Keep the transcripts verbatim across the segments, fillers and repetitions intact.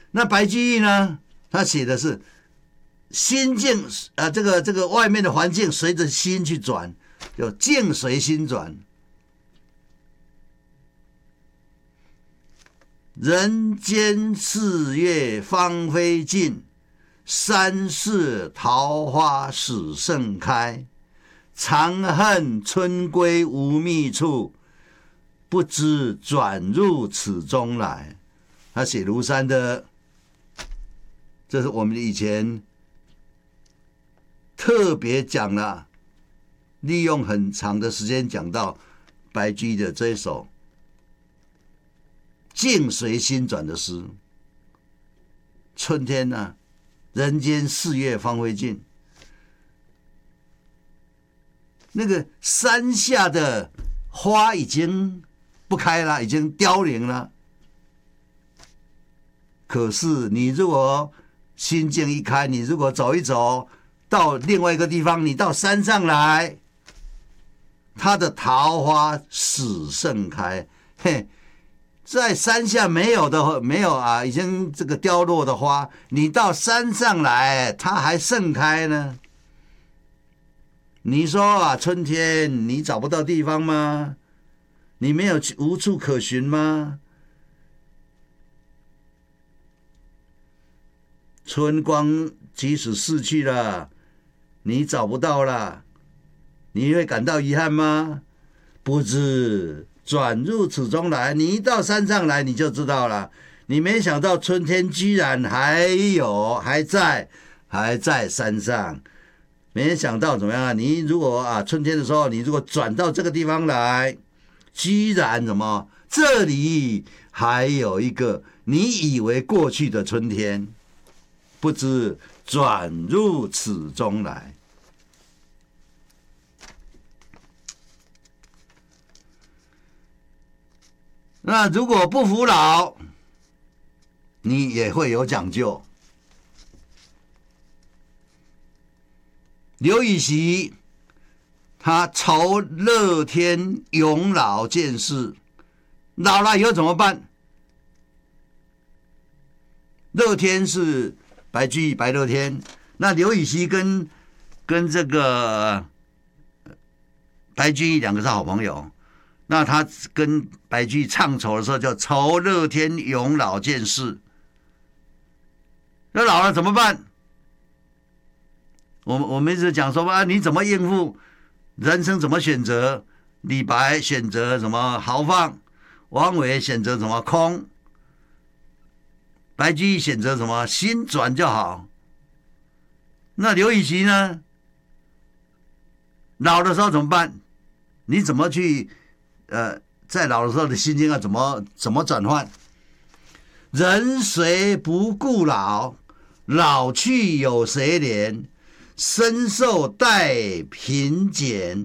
那白居易呢，他写的是心境啊、呃，这个这个外面的环境随着心去转，就境随心转。人间四月芳菲尽，山寺桃花始盛开。长恨春归无觅处，不知转入此中来。他写庐山的，这是我们以前特别讲了，利用很长的时间讲到白居易的这一首境随心转的诗。春天呢、啊，人间四月芳菲尽，那个山下的花已经不开了，已经凋零了。可是你如果心境一开，你如果走一走到另外一个地方，你到山上来，它的桃花始盛开。嘿，在山下没有的，没有啊，已经这个凋落的花，你到山上来，它还盛开呢。你说啊，春天你找不到地方吗？你没有无处可寻吗？春光即使逝去了，你找不到了，你会感到遗憾吗？不知转入此中来，你一到山上来，你就知道了。你没想到春天居然还有，还在，还在山上。没想到怎么样啊？你如果啊春天的时候，你如果转到这个地方来，居然怎么这里还有一个你以为过去的春天，不知转入此中来。那如果不服老，你也会有讲究。刘禹锡他愁乐天永老见世，老了以后怎么办？乐天是白居易白乐天，那刘禹锡跟跟这个白居易两个是好朋友，那他跟白居易唱愁的时候叫愁乐天永老见世。那老了怎么办？我们我们一直讲说啊，你怎么应付人生，怎么选择？李白选择什么豪放，王维选择什么空，白居易选择什么心转就好。那刘禹锡呢？老的时候怎么办？你怎么去呃，在老的时候的心境要怎么怎么转换？人谁不顾老，老去有谁怜？身受带贫俭，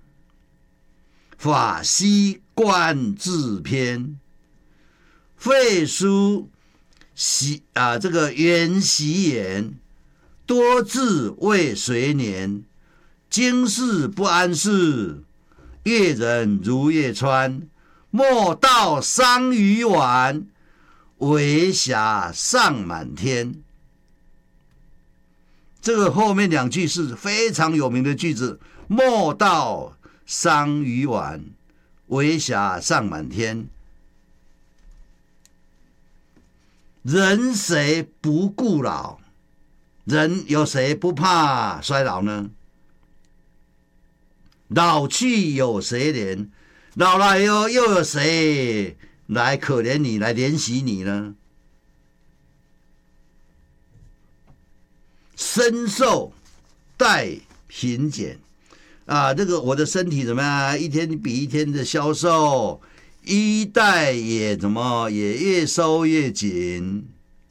法西观自偏。废书习啊，这个原习言，多自为谁年？经世不谙世，阅人如阅川。莫道桑榆晚，为霞尚满天。这个后面两句是非常有名的句子。莫道桑榆晚，为霞尚满天。人谁不顾老？人有谁不怕衰老呢？老去有谁怜？老了又又有谁来可怜你，来怜惜你呢？身受带贫俭啊，这个我的身体怎么样？一天比一天的消瘦，衣带也怎么也越收越紧，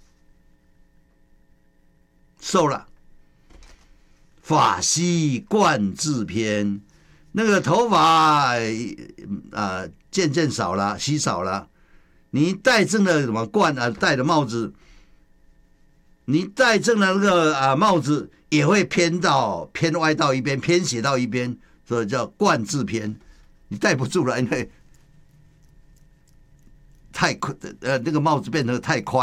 瘦了。发稀冠自偏，那个头发啊渐渐少了，稀少了。你戴正了什么冠啊？戴的帽子。你戴正了那个啊帽子，也会偏到偏歪到一边，偏斜到一边，所以叫冠自偏。你戴不住了，因为太呃那个帽子变得太宽。